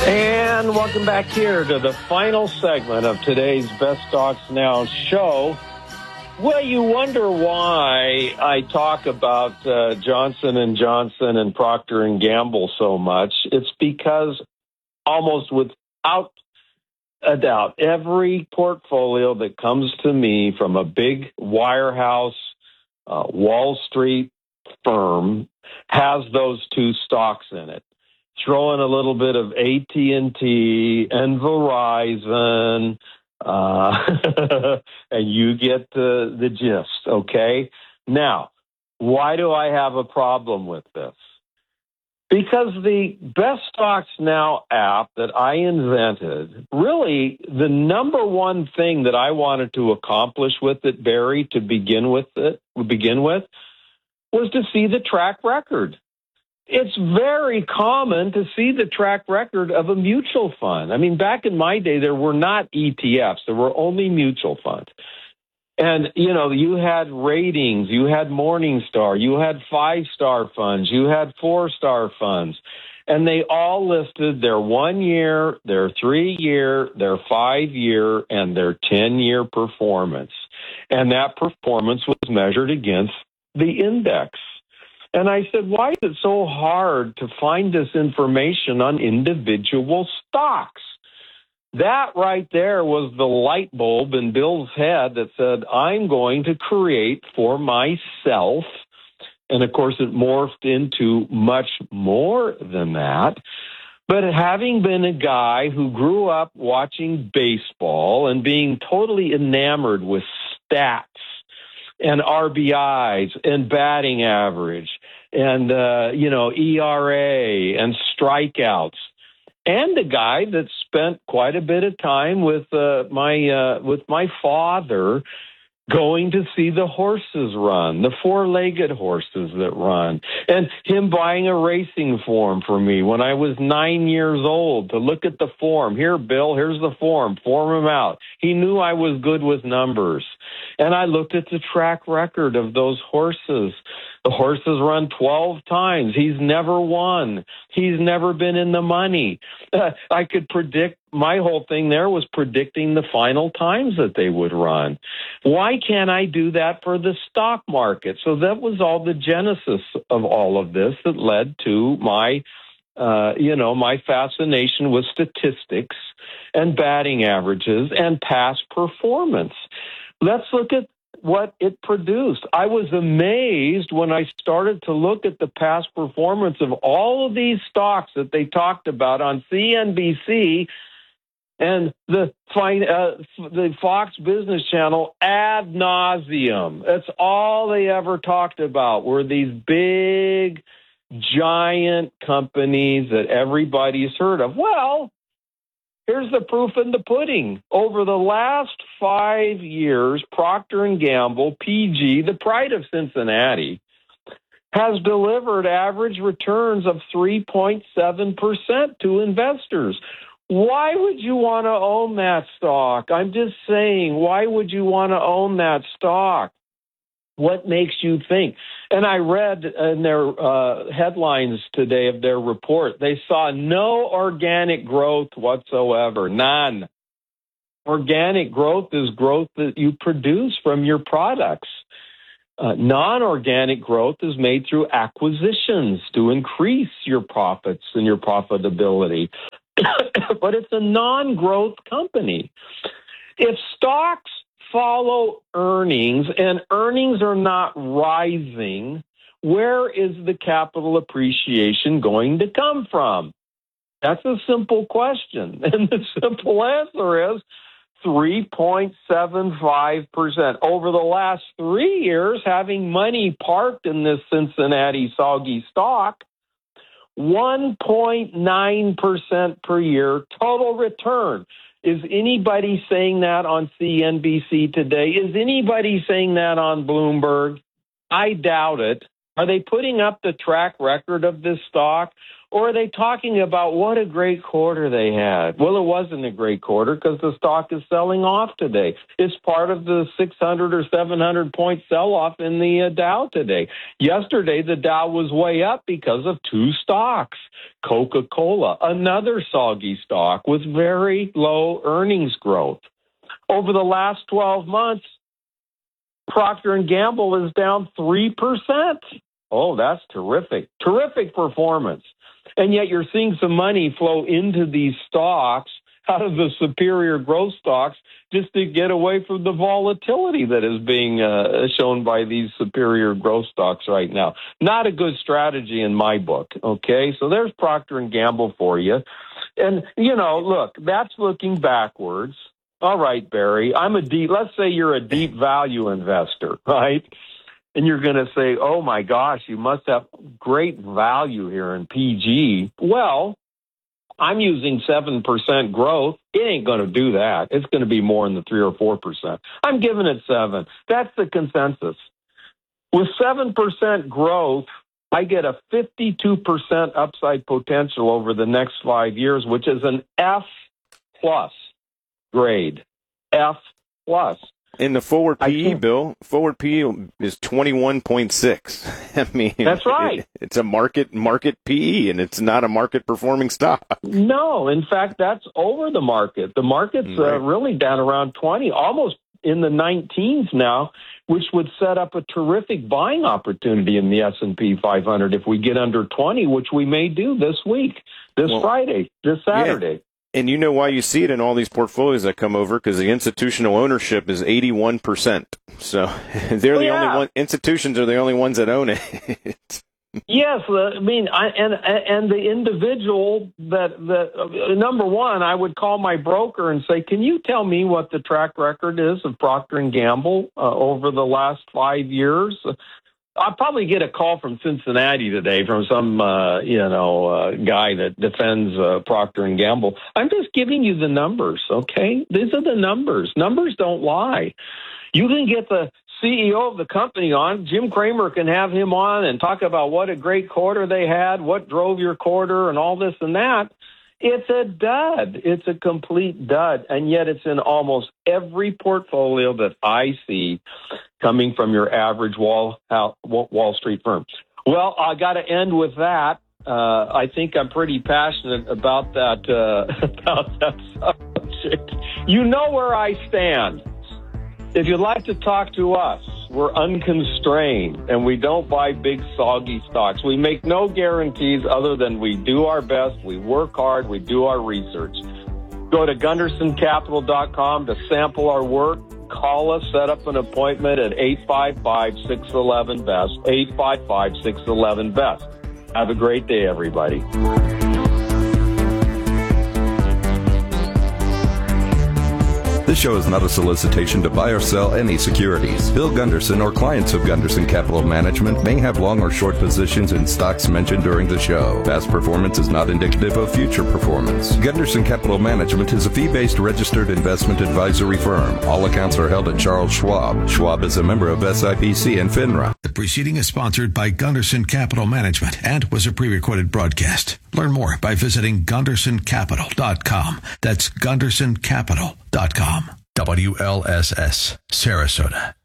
And welcome back here to the final segment of today's Best Stocks Now show. Well, you wonder why I talk about Johnson & Johnson and Procter & Gamble so much. It's because almost without a doubt, every portfolio that comes to me from a big wirehouse Wall Street firm has those two stocks in it. Throw in a little bit of AT&T and Verizon, and you get the gist, okay? Now, why do I have a problem with this? Because the Best Stocks Now app that I invented, really the number one thing that I wanted to accomplish with it, Barry, to begin with, was to see the track record. It's very common to see the track record of a mutual fund. I mean, back in my day, there were not ETFs. There were only mutual funds. And, you had ratings, you had Morningstar, you had 5-star funds, you had 4-star funds. And they all listed their 1 year, their 3 year, their 5 year, and their 10-year performance. And that performance was measured against the index. And I said, why is it so hard to find this information on individual stocks? That right there was the light bulb in Bill's head that said, I'm going to create for myself. And of course, it morphed into much more than that. But having been a guy who grew up watching baseball and being totally enamored with stats and RBIs and batting average and, ERA and strikeouts, and a guy that spent quite a bit of time with my father going to see the horses run, the four-legged horses that run, and him buying a racing form for me when I was 9 years old to look at the form. Here, Bill, here's the form him out. He knew I was good with numbers. And I looked at the track record of those horses. The horses run 12 times. He's never won. He's never been in the money. I could predict. My whole thing there was predicting the final times that they would run. Why can't I do that for the stock market? So that was all the genesis of all of this that led to my fascination with statistics and batting averages and past performance. Let's look at what it produced. I was amazed when I started to look at the past performance of all of these stocks that they talked about on CNBC and the Fox Business Channel ad nauseum. That's all they ever talked about were these big, giant companies that everybody's heard of. Well, here's the proof in the pudding. Over the last 5 years, Procter & Gamble, PG, the pride of Cincinnati, has delivered average returns of 3.7% to investors. Why would you want to own that stock? I'm just saying, why would you want to own that stock? What makes you think? And I read in their headlines today of their report, they saw no organic growth whatsoever, none. Organic growth is growth that you produce from your products. Non-organic growth is made through acquisitions to increase your profits and your profitability. But it's a non-growth company. If stocks follow earnings and earnings are not rising, where is the capital appreciation going to come from? That's a simple question. And the simple answer is 3.75%. Over the last 3 years, having money parked in this Cincinnati soggy stock, 1.9% per year total return. Is anybody saying that on CNBC today? Is anybody saying that on Bloomberg? I doubt it. Are they putting up the track record of this stock? Or are they talking about what a great quarter they had? Well, it wasn't a great quarter because the stock is selling off today. It's part of the 600 or 700 point sell-off in the Dow today. Yesterday, the Dow was way up because of two stocks. Coca-Cola, another soggy stock with very low earnings growth. Over the last 12 months, Procter & Gamble is down 3%. Oh, that's terrific. Terrific performance. And yet you're seeing some money flow into these stocks out of the superior growth stocks just to get away from the volatility that is being shown by these superior growth stocks right now. Not a good strategy in my book, okay? So there's Procter & Gamble for you. And, look, that's looking backwards. All right, Barry, let's say you're a deep value investor, right? And you're going to say, oh, my gosh, you must have great value here in PG. Well, I'm using 7% growth. It ain't going to do that. It's going to be more in the 3 or 4%. I'm giving it 7. That's the consensus. With 7% growth, I get a 52% upside potential over the next 5 years, which is an F+ grade. F+. In the forward PE, Bill, forward PE is 21.6. I mean, that's right. It's a market PE, and it's not a market performing stock. No, in fact, that's over the market. The market's really down around 20, almost in the 19s now, which would set up a terrific buying opportunity in the S&P 500 if we get under 20, which we may do this week, Friday, this Saturday. Yeah. And you know why you see it in all these portfolios that come over, because the institutional ownership is 81%. So they're the only one. Institutions are the only ones that own it. Yes, and the individual that number one, I would call my broker and say, can you tell me what the track record is of Procter & Gamble over the last 5 years? I'll probably get a call from Cincinnati today from some, guy that defends Procter & Gamble. I'm just giving you the numbers, okay? These are the numbers. Numbers don't lie. You can get the CEO of the company on. Jim Cramer can have him on and talk about what a great quarter they had, what drove your quarter, and all this and that. It's a dud. It's a complete dud, and yet it's in almost every portfolio that I see coming from your average Wall Street firm. Well, I got to end with that. I think I'm pretty passionate about that subject. You know where I stand. If you'd like to talk to us, we're unconstrained, and we don't buy big, soggy stocks. We make no guarantees other than we do our best, we work hard, we do our research. Go to GundersonCapital.com to sample our work. Call us, set up an appointment at 855-611-BEST, 855-611-BEST. Have a great day, everybody. This show is not a solicitation to buy or sell any securities. Bill Gunderson or clients of Gunderson Capital Management may have long or short positions in stocks mentioned during the show. Past performance is not indicative of future performance. Gunderson Capital Management is a fee-based registered investment advisory firm. All accounts are held at Charles Schwab. Schwab is a member of SIPC and FINRA. The preceding is sponsored by Gunderson Capital Management and was a pre-recorded broadcast. Learn more by visiting GundersonCapital.com. That's GundersonCapital.com. WLSS, Sarasota.